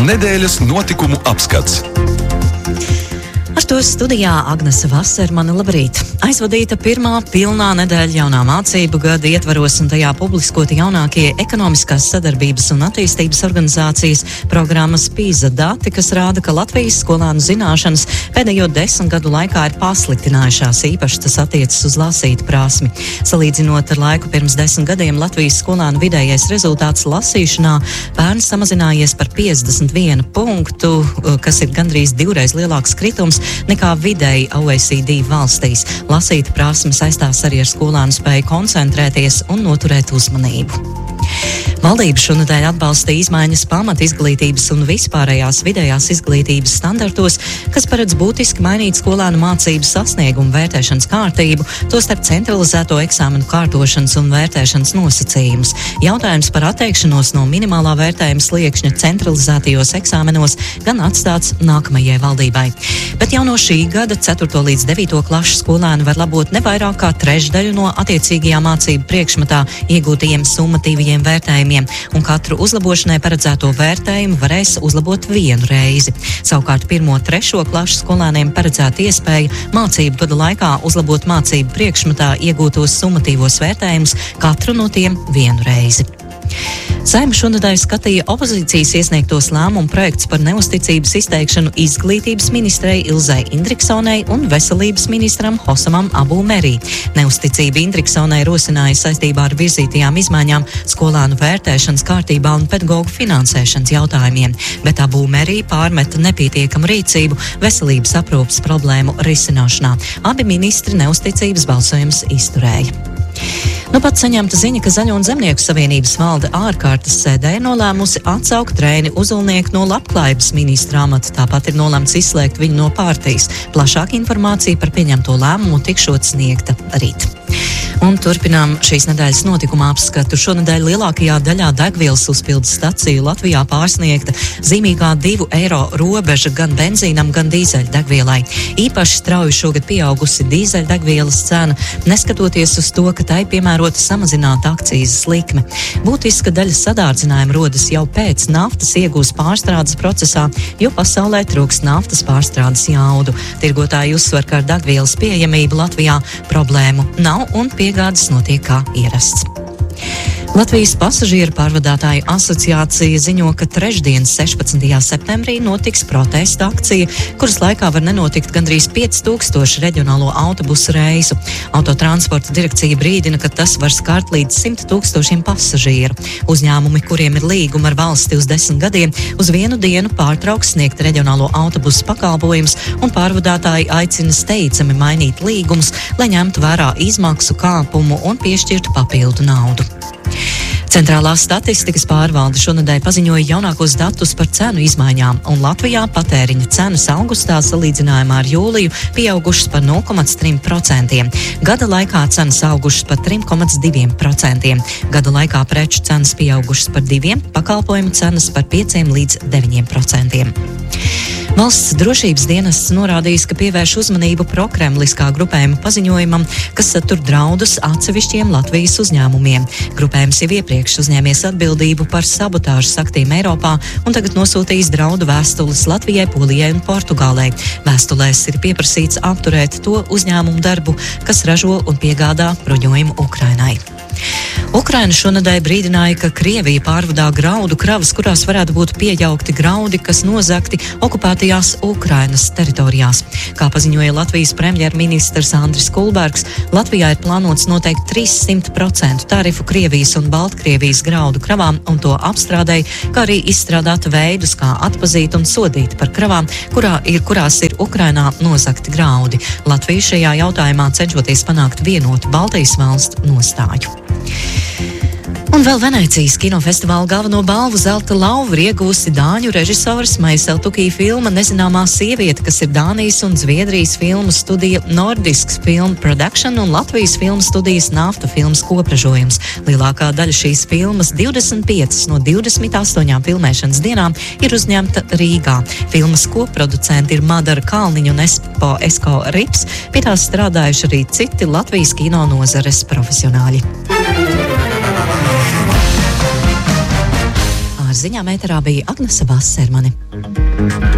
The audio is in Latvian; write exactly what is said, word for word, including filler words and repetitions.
Nedēļas notikumu apskats. Ar to studijā Agnese Vasermane, labrīt. Aizvadīta pirmā pilnā nedēļa jaunā mācību gada ietvaros un tajā publiskoti jaunākie ekonomiskās sadarbības un attīstības organizācijas programmas PISA dati, kas rāda, ka Latvijas skolānu zināšanas pēdējo desmit gadu laikā ir pasliktinājušās, īpaši tas attiecas uz lasīt prasmi. Salīdzinot ar laiku pirms desmit gadiem, Latvijas skolānu vidējais rezultāts lasīšanā pērn samazinājies par piecdesmit vienu punktu, kas ir gandrīz divreiz lielāks kritums nekā vidēji O E C D valstīs. Lasīt prasmes saistās arī ar skolānu spēju koncentrēties un noturēt uzmanību. Valdība šonedēļ atbalstīja izmaiņas pamat izglītības un vispārējās vidējās izglītības standartos, kas paredz būtiski mainīt skolēnu mācību sasniegumu vērtēšanas kārtību, tostarp centralizēto eksāmenu kārtošanas un vērtēšanas nosacījumus. Jautājums par atteikšanos no minimālā vērtējuma sliekšņa centralizētajos eksāmenos gan atstāts nākamajai valdībai. Bet jau no šī gada ceturto līdz devīto klašu skolēni var labot ne vairāk kā trešdaļu no attiecīgajā mācību priekšmetā iegūtajiem summatīvajiem vērtējumiem, un katru uzlabošanai paredzēto vērtējumu varēs uzlabot vienu reizi. Savukārt pirmo trešo klašu skolēniem paredzēta iespēja mācību gada laikā uzlabot mācību priekšmetā iegūtos summatīvos vērtējumus, katru no tiem vienu reizi. Saeima šonedēļ skatīja opozīcijas iesniegtos lēmumu projekts par neusticības izteikšanu izglītības ministrei Ilzei Indriksonei un veselības ministram Hosamam Abu Merī. Neusticība Indriksonei rosināja saistībā ar virzītajām izmaiņām skolānu vērtēšanas kārtībā un pedagoģu finansēšanas jautājumiem, bet Abu Merī pārmeta nepietiekamu rīcību veselības aprūpes problēmu risināšanā. Abi ministri neusticības balsojums izturēja. Nu pat saņemta ziņa, ka Zaļo un Zemnieku savienības valde ārkārtas sēdē nolēmusi atsaukt Reini Uzulnieku no labklājības ministra amata, tāpat ir nolēmts izslēgt viņu no partijas. Plašāka informācija par pieņemto lēmumu tikšot sniegta rīt. Un turpinām šīs nedēļas notikuma apskatu. Šonedēļ lielākajā daļā degvielas uzpildes staciju Latvijā pārsniegta zīmīgā divu eiro robeža gan benzīnam, gan dīzeļdegvielai. Īpaši strauji šogad pieaugusi dīzeļdegvielas cena, neskatoties uz to, ka tai piemērota samazināta akcīzes likme. Būtiska daļa sadārdzinājuma rodas jau pēc naftas iegūs pārstrādes procesā, jo pasaulē trūkst naftas pārstrādes jaudu. Tirgotāji uzsver, ka ar degvielas pieejamību Latvijā problēmu nav un piegādes notiek kā ierasts. Latvijas pasažieru pārvadātāju asociācija ziņo, ka trešdien, sešpadsmitajā septembrī, notiks protesta akcija, kuras laikā var nenotikt gandrīz pieci tūkstoši reģionālo autobusu reisu. Autotransporta direkcija brīdina, ka tas var skart līdz simt tūkstošiem pasažieru. Uzņēmumi, kuriem ir līguma ar valsti uz desmit gadiem, uz vienu dienu pārtrauks sniegt reģionālo autobusu pakalpojumus, un pārvadātāji aicina steidzami mainīt līgumus, lai ņemtu vērā izmaksu kāpumu un piešķirtu papildu naudu. Centrālā statistikas pārvalde šonedēļ paziņoja jaunākos datus par cenu izmaiņām, un Latvijā patēriņa cenas augustā salīdzinājumā ar jūliju pieaugušas par nulle komats trīs procenti. Gada laikā cenas augušas par trīs komats divi procenti. Gada laikā preču cenas pieaugušas par diviem, pakalpojumu cenas par pieciem līdz deviņiem procentiem. Valsts drošības dienests norādījis, ka pievērš uzmanību prokremliskā grupējuma paziņojumam, kas satur draudus atsevišķiem Latvijas uzņēmumiem. Grupējums jau iepriekš uzņēmies atbildību par sabotāžas aktiem Eiropā un tagad nosūtījis draudu vēstules Latvijai, Polijai un Portugālei. Vēstulēs ir pieprasīts apturēt to uzņēmumu darbu, kas ražo un piegādā bruņojumu Ukrainai. Ukraina šonedēļ brīdināja, ka Krievija pārvadā graudu kravas, kurās varētu būt piejaukti graudi, kas nozagti okupētajās Ukrainas teritorijās. Kā paziņoja Latvijas premjerministrs Andris Kulbergs, Latvijā ir plānots noteikt trīssimt procentu tarifu Krievijas un Baltkrievijas graudu kravām un to apstrādei, kā arī izstrādāt veidus, kā atpazīt un sodīt par kravām, kurā ir, kurās ir Ukrainā nozagti graudi. Latvija šajā jautājumā cenšoties panākt vienotu Baltijas valstu nostāju. Un vēl Venēcijas kinofestivāla galveno balvu Zelta lauvu ir iegūsi dāņu režisors Maisa Eltukī filma Nezināmā sieviete, kas ir Dānijas un Zviedrijas filmu studija Nordisks Film Production un Latvijas filmu studijas Nafta filmas kopražojums. Lielākā daļa šīs filmas, divdesmit piecas no divdesmit astoņām filmēšanas dienām, ir uzņemta Rīgā. Filmas koproducenti ir Madara Kalniņa un Espo Esko Rips, pie tās strādājuši arī citi Latvijas kino nozares profesionāļi. ar ziņām ēterā bija Agnese Vasermane.